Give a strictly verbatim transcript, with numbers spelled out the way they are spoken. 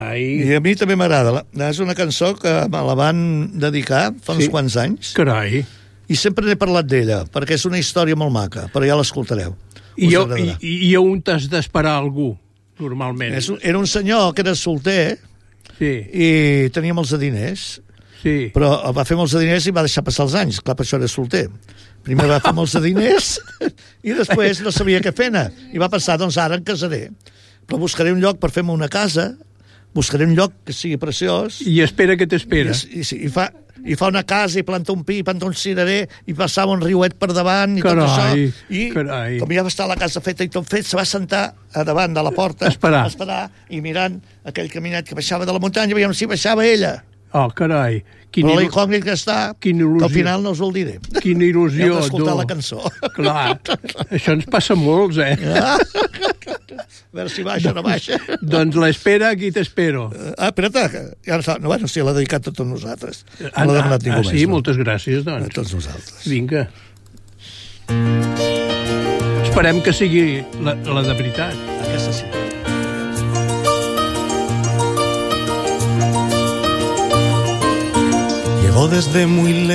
Ai. I a mi també m'agrada. És una cançó que me la van dedicar fa uns Sí. quants anys. Carai. I sempre n'he parlat d'ella, perquè és una història molt maca, però ja l'escoltareu. I, Us jo, i, agradarà. I on t'has d'esperar algú, normalment? És un, era un senyor que era solter Sí, i tenia molts de diners, sí. però va fer molts de diners i va deixar passar els anys. Clar, per això era solter. Primer va fer molts de diners i després no sabia què fer-ne. I va pensar, doncs ara em casaré. Però buscaré un lloc per fer-me una casa, buscaré un lloc que sigui preciós. I espera que t'espera. I, i, i, fa, I fa una casa, i planta un pi, i planta un cirerer, i passava un riuet per davant, i Carai, tot això. I carai. com ja va estar la casa feta i tot fet, se va sentar a davant de la porta, Esperar. a esperar, i mirant aquell caminet que baixava de la muntanya, veiem si baixava ella. Oh, carai. Quina, Però la il... incògnita que està, Quina il·lusió. que al final no us el diré. Quina il·lusió, Heu d'escoltar tu. la cançó. Clar, això ens passa molts, eh? Ah, a veure si baixa o no baixa. Doncs l'espera, aquí t'espero. Ah, espera't, que ja no, no, bueno, sí, l'ha dedicat a tots nosaltres. No l'ha demanat ningú ah, més. sí, no? moltes gràcies, A doncs. tots nosaltres. Vinga. Esperem que sigui la, la de veritat. Aquesta sí. Llegó desde muy lejos